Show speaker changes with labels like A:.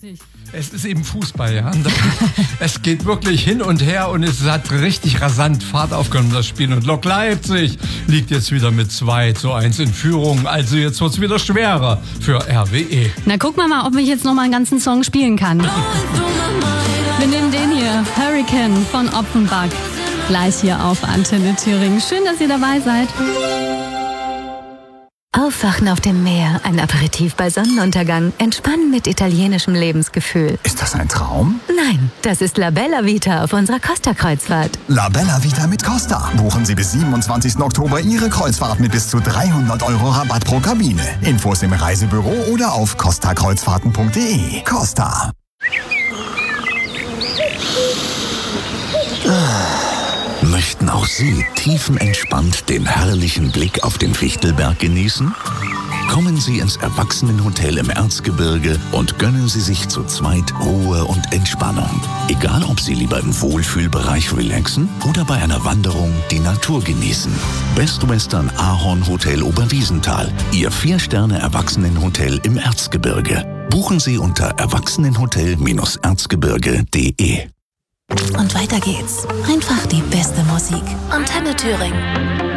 A: Richtig.
B: Es ist eben Fußball, ja. Es geht wirklich hin und her und es hat richtig rasant Fahrt aufgenommen, das Spiel. Und Lok Leipzig liegt jetzt wieder mit 2:1 in Führung. Also jetzt wird's wieder schwerer für RWE.
A: Na, gucken wir mal, ob ich jetzt noch mal einen ganzen Song spielen kann. Wir nehmen den hier, Hurricane von Offenbach. Gleich hier auf Antenne Thüringen. Schön, dass ihr dabei seid.
C: Aufwachen auf dem Meer, ein Aperitif bei Sonnenuntergang, entspannen mit italienischem Lebensgefühl.
D: Ist das ein Traum?
C: Nein, das ist La Bella Vita auf unserer Costa-Kreuzfahrt.
D: La Bella Vita mit Costa. Buchen Sie bis 27. Oktober Ihre Kreuzfahrt mit bis zu 300 € Rabatt pro Kabine. Infos im Reisebüro oder auf costakreuzfahrten.de. Costa.
E: Möchten auch Sie tiefenentspannt den herrlichen Blick auf den Fichtelberg genießen? Kommen Sie ins Erwachsenenhotel im Erzgebirge und gönnen Sie sich zu zweit Ruhe und Entspannung. Egal, ob Sie lieber im Wohlfühlbereich relaxen oder bei einer Wanderung die Natur genießen. Best Western Ahorn Hotel Oberwiesenthal. Ihr 4-Sterne-Erwachsenenhotel im Erzgebirge. Buchen Sie unter erwachsenenhotel-erzgebirge.de.
F: Und weiter geht's. Einfach die beste Musik. Antenne Thüringen.